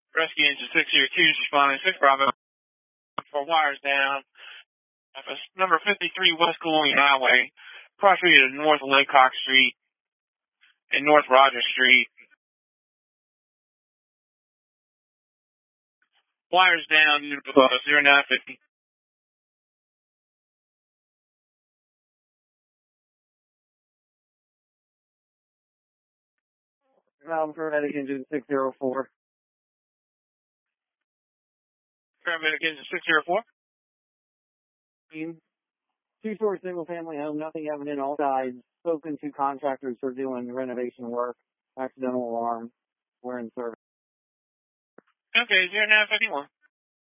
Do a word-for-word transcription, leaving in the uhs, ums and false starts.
Rescue engine six zero two is responding. six Bravo for wires down. Number fifty-three West Colonial Highway, approximately to north of Laycock Street and North Rogers Street. Wires down, zero nine fifty. Um, paramedic engine six zero four. Paramedic engine six zero four. Two-story single-family home, nothing evident, all sides. Spoken to contractors for doing renovation work. Accidental alarm. We're in service. Okay, zero nine fifty-one.